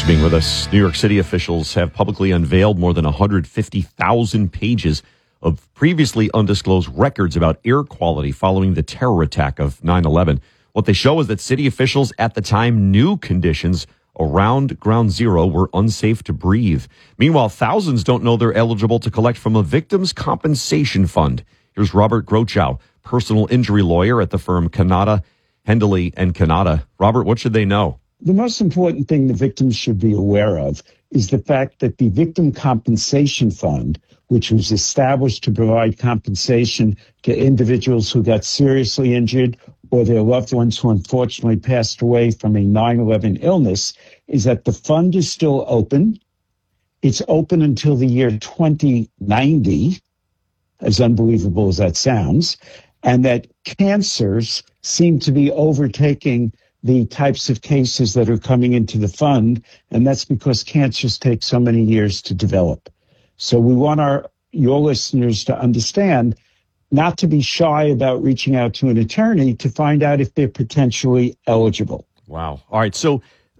for being with us. New York City officials have publicly unveiled more than 150,000 pages of previously undisclosed records about air quality following the terror attack of 9/11. What they show is that city officials at the time knew conditions around Ground Zero were unsafe to breathe. Meanwhile, thousands don't know they're eligible to collect from a victims' compensation fund. Here's Robert Grochow, personal injury lawyer at the firm Kanata, Hendley and Kanata. Robert, what should they know? The most important thing the victims should be aware of is the fact that the Victim Compensation Fund, which was established to provide compensation to individuals who got seriously injured or their loved ones who unfortunately passed away from a 9/11 illness, is that the fund is still open. It's open until the year 2090, as unbelievable as that sounds, and that cancers seem to be overtaking the types of cases that are coming into the fund, and that's because cancers take so many years to develop. So we want your listeners to understand not to be shy about reaching out to an attorney to find out if they're potentially eligible. Wow. All right. So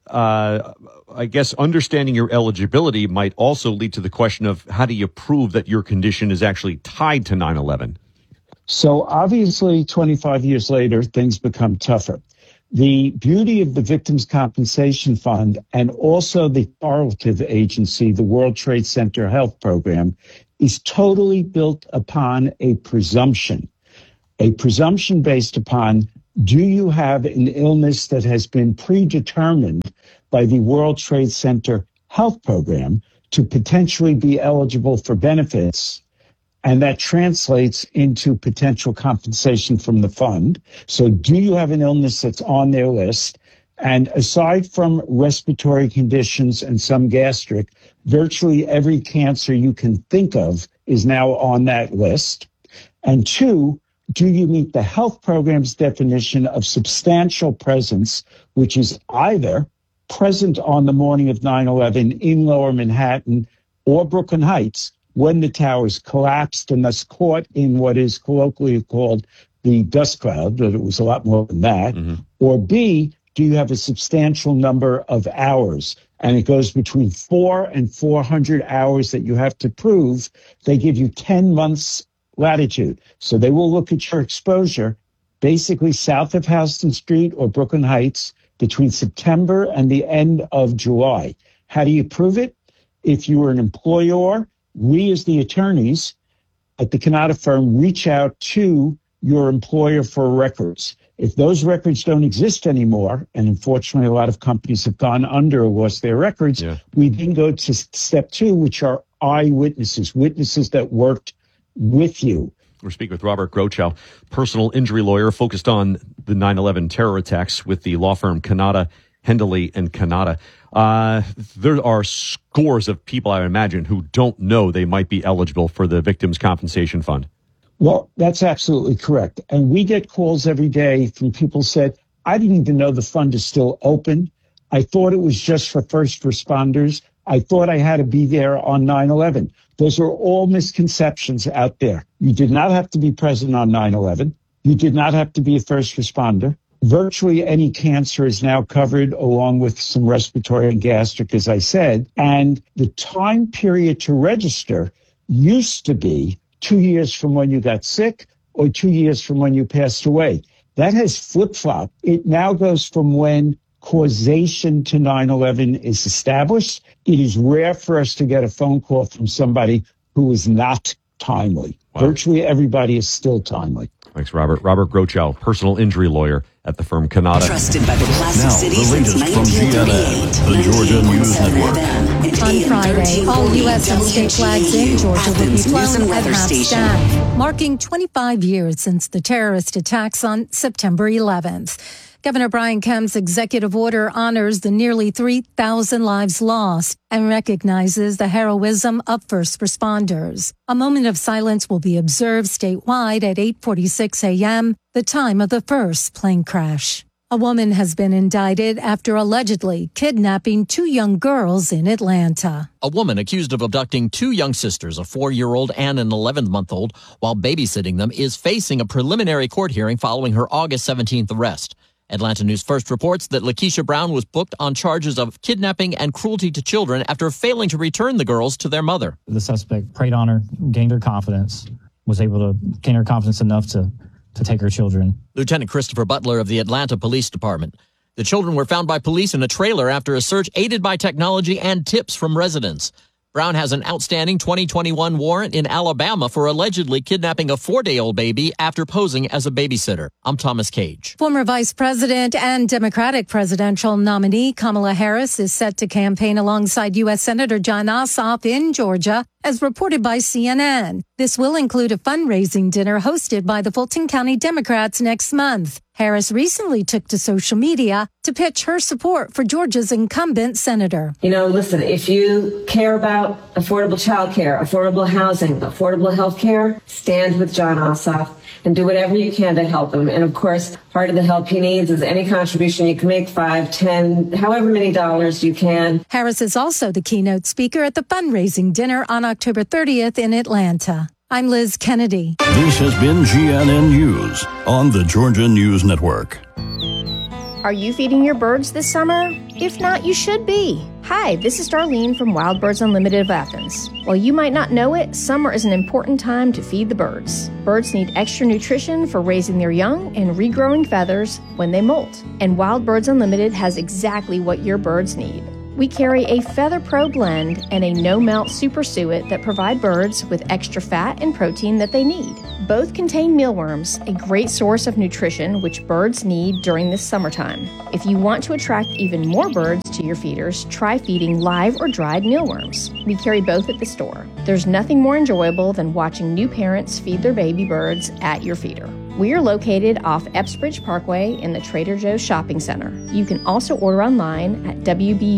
I guess understanding your eligibility might also lead to the question of how do you prove that your condition is actually tied to 9/11? So obviously, 25 years later, things become tougher. The beauty of the Victims' Compensation Fund and also the correlative agency, the World Trade Center Health Program, is totally built upon a presumption based upon, do you have an illness that has been predetermined by the World Trade Center Health Program to potentially be eligible for benefits? And that translates into potential compensation from the fund. So do you have an illness that's on their list? And aside from respiratory conditions and some gastric, virtually every cancer you can think of is now on that list. And two, do you meet the health program's definition of substantial presence, which is either present on the morning of 9/11 in Lower Manhattan or Brooklyn Heights when the towers collapsed and thus caught in what is colloquially called the dust cloud, but it was a lot more than that. Or B, do you have a substantial number of hours? And it goes between 4 and 400 hours that you have to prove. They give you 10 months latitude. So they will look at your exposure basically south of Houston Street or Brooklyn Heights between September and the end of July. How do you prove it? If you were an employer, we as the attorneys at the Kanata firm reach out to your employer for records. If those records don't exist anymore, and unfortunately a lot of companies have gone under or lost their records, we then go to step 2, which are eyewitnesses, witnesses that worked with you. We're speaking with Robert Grochow, personal injury lawyer focused on the 9/11 terror attacks with the law firm Kanata, Hendley and Kanata. There are scores of people, I imagine, who don't know they might be eligible for the Victims' Compensation Fund. Well, that's absolutely correct. And we get calls every day from people who said, I didn't even know the fund is still open. I thought it was just for first responders. I thought I had to be there on 9/11. Those are all misconceptions out there. You did not have to be present on 9/11. You did not have to be a first responder. Virtually any cancer is now covered along with some respiratory and gastric, as I said. And the time period to register used to be 2 years from when you got sick or 2 years from when you passed away. That has flip-flopped. It now goes from when causation to 9/11 is established. It is rare for us to get a phone call from somebody who is not timely. Wow. Virtually everybody is still timely. Thanks, Robert. Robert Grochow, personal injury lawyer at the firm Kanata. Trusted by the classic city since from CNN, the Georgia News Network. On Friday, all U.S. and state flags in Georgia will be flown at half-staff, marking 25 years since the terrorist attacks on September 11th. Governor Brian Kemp's executive order honors the nearly 3,000 lives lost and recognizes the heroism of first responders. A moment of silence will be observed statewide at 8:46 a.m., the time of the first plane crash. A woman has been indicted after allegedly kidnapping 2 young girls in Atlanta. A woman accused of abducting 2 young sisters, a 4-year-old and an 11-month-old, while babysitting them, is facing a preliminary court hearing following her August 17th arrest. Atlanta News First reports that Lakeisha Brown was booked on charges of kidnapping and cruelty to children after failing to return the girls to their mother. The suspect preyed on her, gained her confidence, was able to gain her confidence enough to take her children. Lieutenant Christopher Butler of the Atlanta Police Department. The children were found by police in a trailer after a search aided by technology and tips from residents. Brown has an outstanding 2021 warrant in Alabama for allegedly kidnapping a 4-day-old baby after posing as a babysitter. I'm Thomas Cage. Former Vice President and Democratic presidential nominee Kamala Harris is set to campaign alongside U.S. Senator Jon Ossoff in Georgia, as reported by CNN. This will include a fundraising dinner hosted by the Fulton County Democrats next month. Harris recently took to social media to pitch her support for Georgia's incumbent senator. Listen, if you care about affordable child care, affordable housing, affordable health care, stand with Jon Ossoff and do whatever you can to help him. And of course, part of the help he needs is any contribution you can make, $5, $10, however many dollars you can. Harris is also the keynote speaker at the fundraising dinner on October 30th in Atlanta. I'm Liz Kennedy. This has been GNN News on the Georgia News Network. Are you feeding your birds this summer? If not, you should be. Hi, this is Darlene from Wild Birds Unlimited of Athens. While you might not know it, summer is an important time to feed the birds. Birds need extra nutrition for raising their young and regrowing feathers when they molt. And Wild Birds Unlimited has exactly what your birds need. We carry a Feather Pro blend and a no-melt super suet that provide birds with extra fat and protein that they need. Both contain mealworms, a great source of nutrition which birds need during this summertime. If you want to attract even more birds to your feeders, try feeding live or dried mealworms. We carry both at the store. There's nothing more enjoyable than watching new parents feed their baby birds at your feeder. We are located off Epsbridge Parkway in the Trader Joe's Shopping Center. You can also order online at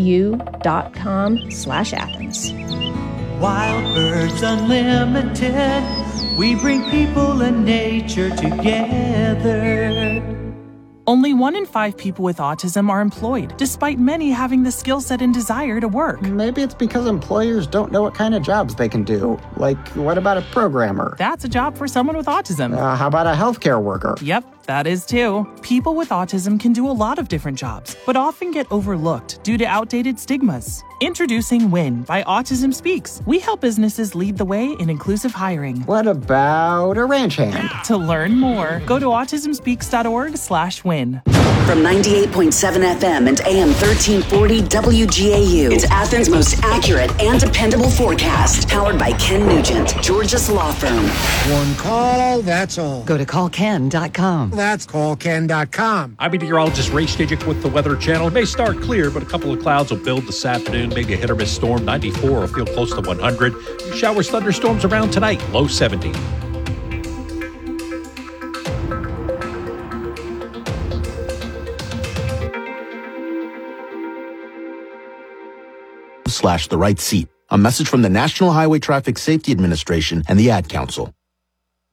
wbu.com/Athens. Wild Birds Unlimited, we bring people and nature together. Only 1 in 5 people with autism are employed, despite many having the skill set and desire to work. Maybe it's because employers don't know what kind of jobs they can do. Like, what about a programmer? That's a job for someone with autism. How about a healthcare worker? Yep, that is too. People with autism can do a lot of different jobs, but often get overlooked due to outdated stigmas. Introducing WIN by Autism Speaks. We help businesses lead the way in inclusive hiring. What about a ranch hand? To learn more, go to autismspeaks.org/win. From 98.7 FM and AM 1340 WGAU, it's Athens' most accurate and dependable forecast. Powered by Ken Nugent, Georgia's law firm. One call, that's all. Go to callken.com. That's callken.com. I'm meteorologist Ray Stidgick with the Weather Channel. It may start clear, but a couple of clouds will build this afternoon. Maybe a hit or miss storm. 94 will feel close to 100. Showers, thunderstorms around tonight. Low 70. /the right seat. A message from the National Highway Traffic Safety Administration and the Ad Council.